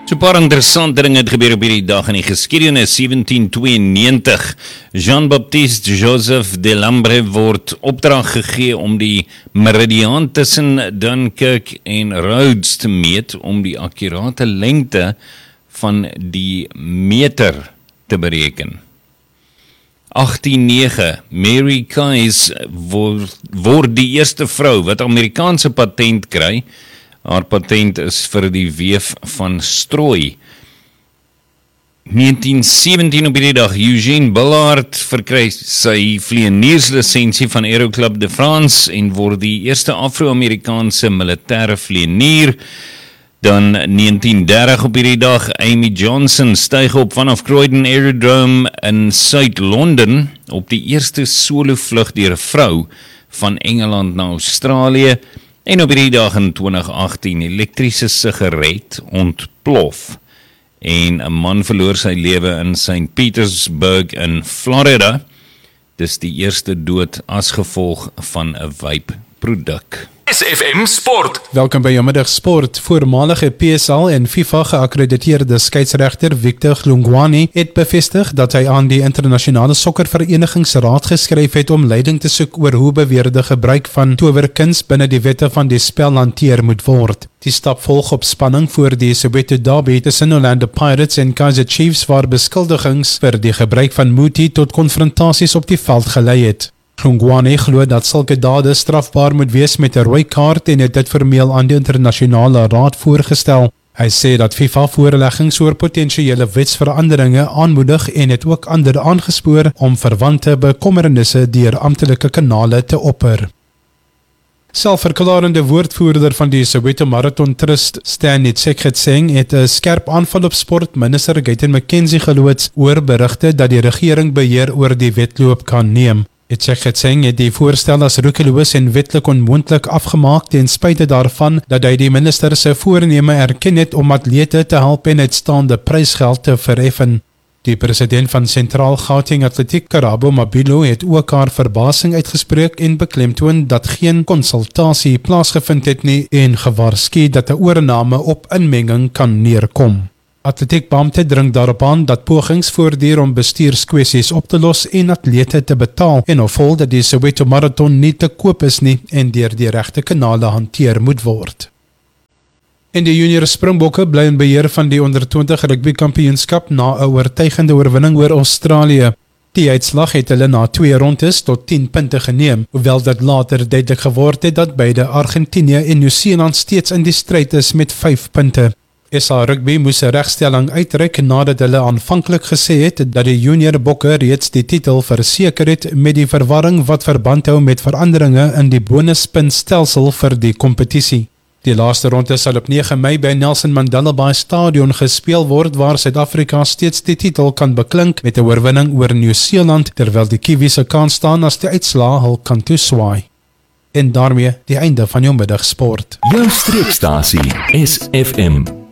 So 'n paar interessante dinge het gebeur op hierdie dag in die geskiedenis. 1792, Jean-Baptiste Joseph Delambre word opdrag gegee om die meridiaan tussen Dunkirk en Rhodes te meet om die akkurate lengte van die meter te bereken. 1809, Mary Kies word die eerste vrou wat Amerikaanse patent kry. Haar patent is vir die weef van strooi. 1917 op hierdie dag, Eugene Bullard verkry sy vlieënierslisensie van Aero Club de France en word die eerste Afro-Amerikaanse militêre vlieënier. Dan 1930 op hierdie dag, Amy Johnson styg op vanaf Croydon Aerodrome in Suid-Londen op die eerste solo-vlug deur 'n vrou van Engeland na Australië. En op hierdie dag in 2018, elektriese sigaret ontplof. En 'n man verloor sy lewe in St. Petersburg in Florida. Dis die eerste dood as gevolg van 'n vape-produk. SFM Sport. Welkom by jou middag sport. Voormalige PSL en FIFA geakkrediteerde skeieregter Victor Hlongwane het bevestig dat hy aan die internasionale sokkerverenigingsraad geskryf het om leiding te soek oor hoe beweerde gebruik van towerkuns binne die wette van die spel hanteer moet word. Die stap volg op spanning voor die Soweto Derby tussen Orlando Pirates en Kaizer Chiefs waar beskuldigings vir die gebruik van Muti tot konfrontasies op die veld gelei het. Hlongwane glo dat sulke dade strafbaar moet wees met 'n rooi kaart en het dit formeel aan die internasionale raad voorgestel. Hy sê dat FIFA voorleggings oor potensiële wetsveranderinge aanmoedig en het ook ander aangespoor om verwante bekommernisse deur amptelike kanale te opper. Selfverklarende woordvoerder van die Soweto Marathon Trust, Stanley Tsekhetseng, het 'n skerp aanval op sportminister Gayton McKenzie geloods oor berigte dat die regering beheer oor die wedloop kan neem. Tsekhetseng het die voorstel as roekeloos en wetlik onmoontlik afgemaak ten spyte daarvan dat hy die minister se voorneme erken het om atlete te help en uitstaande prysgeld te verheffen. Die president van Sentraal Gauteng Atletiek, Karabo Mabilo, het ook haar verbasing uitgespreek en beklemtoon dat geen konsultasie plaasgevind het nie en gewaarsku dat 'n oorname op inmenging kan neerkom. Atletiekbeampte dring daarop aan dat pogings voortduur om bestuurskwessies op te los en atlete te betaal en opvol dat die Soweto Marathon nie te koop is nie en deur die regte kanale hanteer moet word. En die junior Springbokke bly in beheer van die onder 20 rugby kampioenskap na 'n oortuigende oorwinning oor Australië. Die uitslag het hulle na 2 rondes tot 10 punte geneem, hoewel dit later duidelik geword het dat beide Argentinië en Nieu-Seeland steeds in die stryd is met 5 punte. SA Rugby moes 'n regstelling uitreik nadat hulle aanvanklik gesê het dat die junior bokke reeds die titel verseker het met die verwarring wat verband hou met veranderinge in die bonuspuntstelsel vir die kompetisie. Die laaste ronde sal op 9 Mei by Nelson Mandela Bay Stadion gespeel word waar Suid-Afrika steeds die titel kan beklink met 'n oorwinning oor Nieu-Seeland terwyl die Kiwis se kans staan as die uitslaa hul kant toe swaai. En daarmee die einde van jou middagsport. Jou streekstasie SFM.